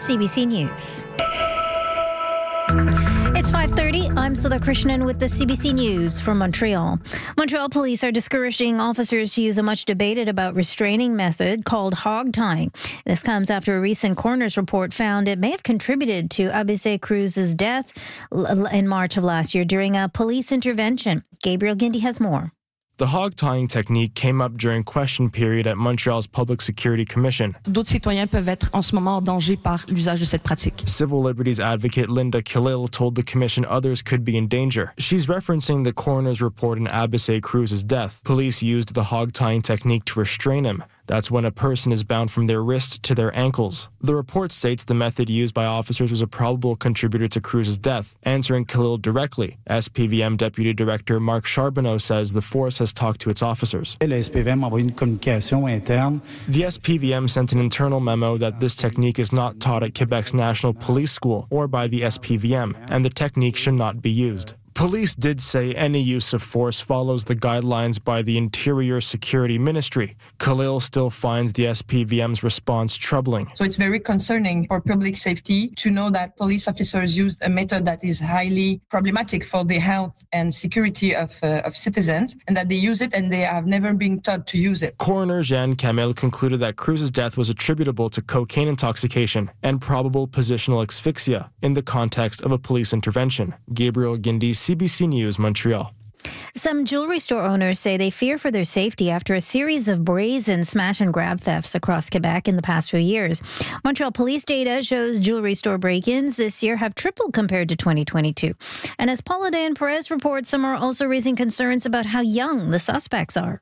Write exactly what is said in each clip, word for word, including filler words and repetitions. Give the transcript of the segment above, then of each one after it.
C B C News. It's five thirty. I'm Sudha Krishnan with the C B C News from Montreal. Montreal police are discouraging officers to use a much debated about restraining method called hog tying. This comes after a recent coroner's report found it may have contributed to A B C Cruz's death in March of last year during a police intervention. Gabriel Guindy has more. The hog tying technique came up during question period at Montreal's Public Security Commission. D'autres citoyens peuvent être en ce moment en danger par l'usage de cette pratique. Civil liberties advocate Linda Khalil told the commission others could be in danger. She's referencing the coroner's report in A B C Cruz's death. Police used the hog tying technique to restrain him. That's when a person is bound from their wrist to their ankles. The report states the method used by officers was a probable contributor to Cruz's death. Answering Khalil directly, S P V M Deputy Director Marc Charbonneau says the force has talked to its officers. The S P V M sent an internal memo that this technique is not taught at Quebec's National Police School or by the S P V M, and the technique should not be used. Police did say any use of force follows the guidelines by the Interior Security Ministry. Khalil still finds the S P V M's response troubling. So it's very concerning for public safety to know that police officers used a method that is highly problematic for the health and security of, uh, of citizens, and that they use it and they have never been taught to use it. Coroner Jeanne Camille concluded that Cruz's death was attributable to cocaine intoxication and probable positional asphyxia in the context of a police intervention. Gabriel Guindy, C B C News, Montreal. Some jewelry store owners say they fear for their safety after a series of brazen smash and grab thefts across Quebec in the past few years. Montreal police data shows jewelry store break-ins this year have tripled compared to twenty twenty-two. And as Paula Dayan-Perez reports, some are also raising concerns about how young the suspects are.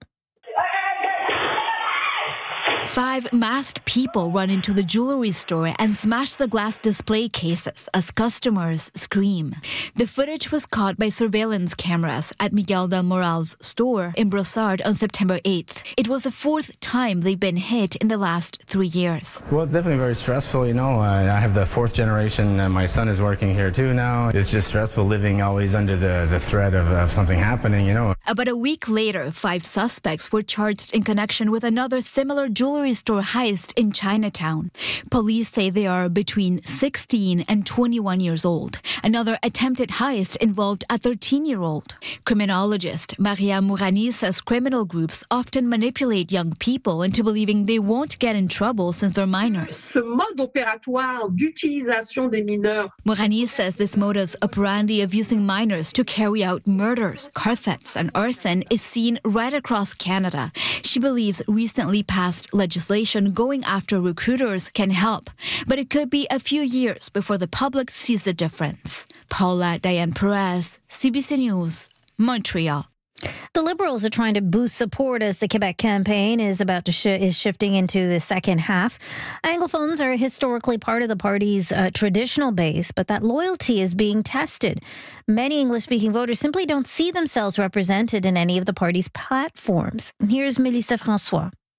Five masked people run into the jewelry store and smash the glass display cases as customers scream. The footage was caught by surveillance cameras at Miguel Del Moral's store in Brossard on September eighth. It was the fourth time they've been hit in the last three years. Well, it's definitely very stressful, you know. Uh, I have the fourth generation, and my son is working here too now. It's just stressful living always under the, the threat of, of something happening, you know. About a week later, five suspects were charged in connection with another similar jewelry store heist in Chinatown. Police say they are between sixteen and twenty-one years old. Another attempted heist involved a thirteen-year-old. Criminologist Maria Mourani says criminal groups often manipulate young people into believing they won't get in trouble since they're minors. Ce mode opératoire d'utilisation des mineurs. Mourani says this modus operandi of using minors to carry out murders, car thefts, and arson is seen right across Canada. She believes recently passed legislation going after recruiters can help, but it could be a few years before the public sees the difference. Paula Dayan-Perez, C B C News, Montreal. The Liberals are trying to boost support as the Quebec campaign is about to sh- is shifting into the second half. Anglophones are historically part of the party's uh, traditional base, but that loyalty is being tested. Many English-speaking voters simply don't see themselves represented in any of the party's platforms. Here's Melissa Francois.